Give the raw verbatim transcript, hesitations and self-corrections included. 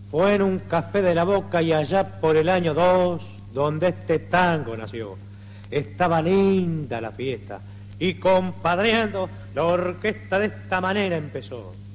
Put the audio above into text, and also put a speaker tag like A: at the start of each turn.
A: Fue en un café de La Boca y allá por el año dos, donde este tango nació. Estaba linda la fiesta y compadreando, la orquesta de esta manera empezó.